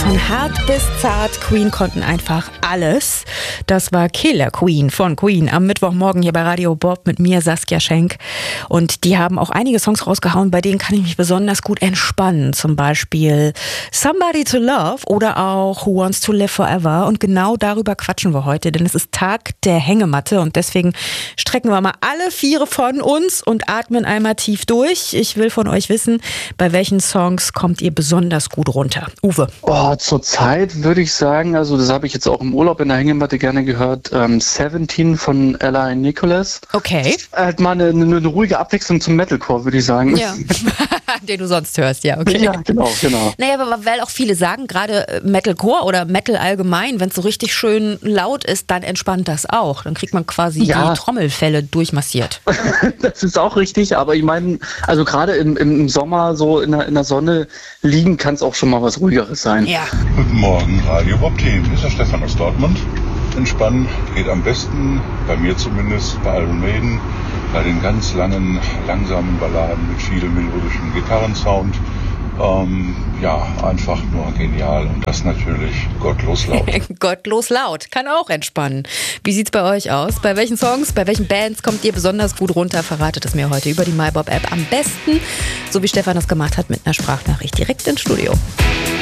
Von hart bis zart, Queen konnten einfach alles. Das war Killer Queen von Queen am Mittwochmorgen hier bei Radio Bob mit mir, Saskia Schenk. Und die haben auch einige Songs rausgehauen, bei denen kann ich mich besonders gut entspannen. Zum Beispiel Somebody to Love oder auch Who Wants to Live Forever. Und genau darüber quatschen wir heute, denn es ist Tag der Hängematte und deswegen strecken wir mal alle Viere von uns und atmen einmal tief durch. Ich will von euch wissen, bei welchen Songs kommt ihr besonders gut runter? Uwe. Zurzeit würde ich sagen, also das habe ich jetzt auch im Urlaub in der Hängematte gerne gehört, 17 von Ella Nicholas. Okay. Halt mal eine ruhige Abwechslung zum Metalcore, würde ich sagen. Ja, den du sonst hörst, ja, okay. Ja, genau. Naja, aber weil auch viele sagen, gerade Metalcore oder Metal allgemein, wenn es so richtig schön laut ist, dann entspannt das auch. Dann kriegt man quasi die Trommelfelle durchmassiert. Das ist auch richtig, aber ich meine, also gerade im Sommer so in der Sonne liegen kann es auch schon mal was Ruhigeres sein. Ja. Guten Morgen, Radio Bob-Team. Hier ist der Stefan aus Dortmund. Entspannen geht am besten, bei mir zumindest, bei Iron Maiden, bei den ganz langen, langsamen Balladen mit viel melodischem Gitarrensound. Einfach nur genial und das natürlich gottlos laut. Gottlos laut, kann auch entspannen. Wie sieht's bei euch aus? Bei welchen Songs, bei welchen Bands kommt ihr besonders gut runter? Verratet es mir heute über die MyBob-App am besten, so wie Stefan das gemacht hat mit einer Sprachnachricht direkt ins Studio.